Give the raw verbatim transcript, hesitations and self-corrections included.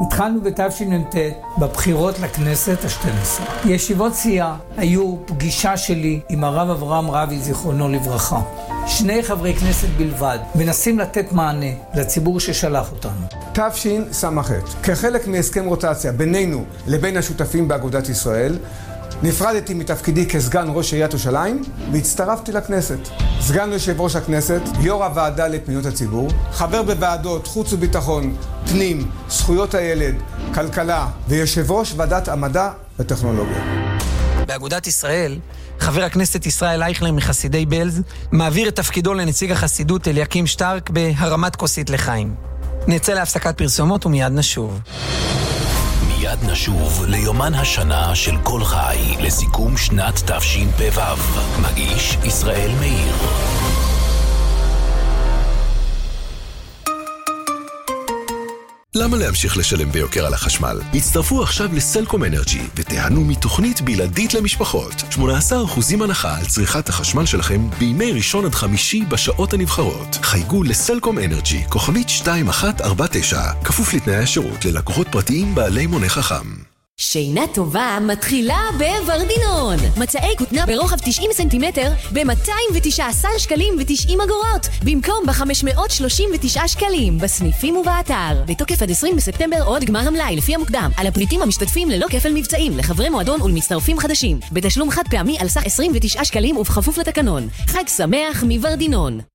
התחלנו בתשנ"ט בבחירות לכנסת ה-שתים עשרה. ישיבות סיעה היו פגישה שלי עם הרב אברהם רבי זיכרונו לברכה. שני חברי כנסת בלבד, מנסים לתת מענה לציבור ששלח אותנו. תשס"ח, כחלק מהסכם רוטציה בינינו לבין השותפים באגודת ישראל, נפרדתי מתפקידי כסגן ראש עיריית ירושלים והצטרפתי לכנסת. סגן יושב ראש הכנסת, יו"ר הוועדה לפניות הציבור, חבר בוועדות חוץ וביטחון, פנים, זכויות הילד, כלכלה ויושב ראש ועדת המדע וטכנולוגיה. באגודת ישראל, חבר הכנסת ישראל אייכלר מחסידי בלז מעביר את תפקידו לנציג החסידות אליקים שטרק בהרמת כוסית לחיים. נצא להפסקת פרסומות ומיד נשוב. מיד נשוב ליומן השנה של כל חי לסיכום שנת תשפ"ו. מגיש ישראל מאיר. למה להמשיך לשלם ביוקר על החשמל? הצטרפו עכשיו לסלקום אנרג'י ותיהנו מתוכנית בלעדית למשפחות. שמונה עשר אחוזים הנחה על צריכת החשמל שלכם בימי ראשון עד חמישי בשעות הנבחרות. חייגו לסלקום אנרג'י, כוכבית שתיים אחת ארבע תשע, כפוף לתנאי השירות ללקוחות פרטיים בעלי מונה חכם. שינה טובה מתחילה בוורדינון. מצעי כותנה ברוחב תשעים סנטימטר ב-מאתיים ותשע עשרה שקלים ו-תשעים אגורות במקום ב-חמש מאות שלושים ותשעה שקלים בסניפים ובאתר. בתוקף עד עשרים בספטמבר עוד גמר המלאי לפי המוקדם על הפריטים המשתתפים ללא כפל מבצעים לחברי מועדון ולמצטרפים חדשים בתשלום חד פעמי על סך עשרים ותשעה שקלים ובכפוף לתקנון. חג שמח מוורדינון.